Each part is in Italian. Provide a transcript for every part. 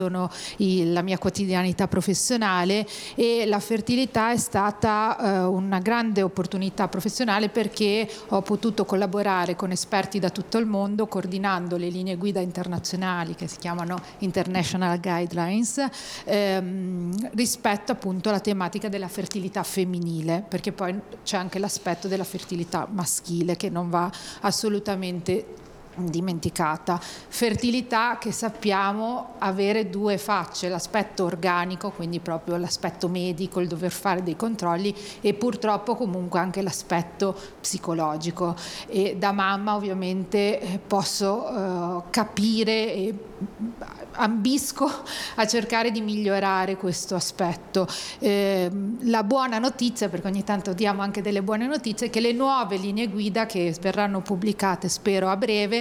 la mia quotidianità professionale, e la fertilità è stata una grande opportunità professionale perché ho potuto collaborare con esperti da tutto il mondo coordinando le linee guida internazionali che si chiamano International Guidelines rispetto appunto alla tematica della fertilità femminile, perché poi c'è anche l'aspetto della fertilità maschile che non va assolutamente dimenticata. Fertilità che sappiamo avere due facce: l'aspetto organico, quindi proprio l'aspetto medico, il dover fare dei controlli, e purtroppo comunque anche l'aspetto psicologico, e da mamma ovviamente posso capire e ambisco a cercare di migliorare questo aspetto. La buona notizia, perché ogni tanto diamo anche delle buone notizie, è che le nuove linee guida che verranno pubblicate spero a breve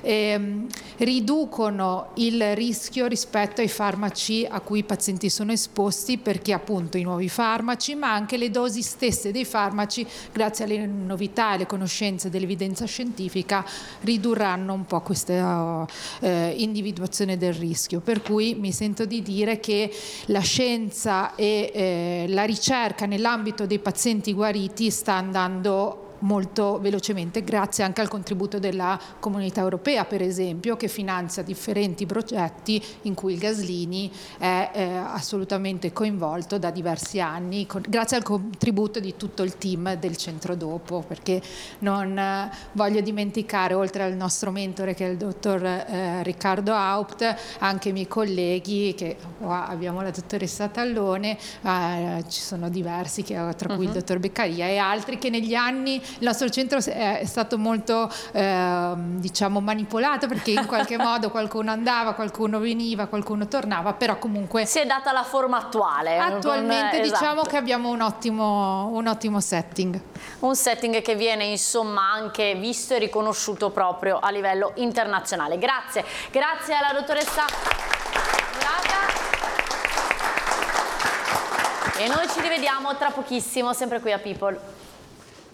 riducono il rischio rispetto ai farmaci a cui i pazienti sono esposti, perché appunto i nuovi farmaci, ma anche le dosi stesse dei farmaci, grazie alle novità e alle conoscenze dell'evidenza scientifica, ridurranno un po' questa individuazione del rischio. Per cui mi sento di dire che la scienza e la ricerca nell'ambito dei pazienti guariti sta andando molto velocemente, grazie anche al contributo della Comunità Europea, per esempio, che finanzia differenti progetti in cui il Gaslini è assolutamente coinvolto da diversi anni, grazie al contributo di tutto il team del Centro Dopo, perché non voglio dimenticare, oltre al nostro mentore che è il dottor Riccardo Haupt, anche i miei colleghi, che abbiamo la dottoressa Tallone, ci sono diversi, tra cui il dottor Beccaria e altri, che negli anni il nostro centro è stato molto diciamo manipolato, perché in qualche modo qualcuno andava, qualcuno veniva, qualcuno tornava, però comunque si è data la forma attuale. Attualmente diciamo esatto, che abbiamo un ottimo setting. Un setting che viene insomma anche visto e riconosciuto proprio a livello internazionale. Grazie alla dottoressa Braga. E noi ci rivediamo tra pochissimo, sempre qui a People.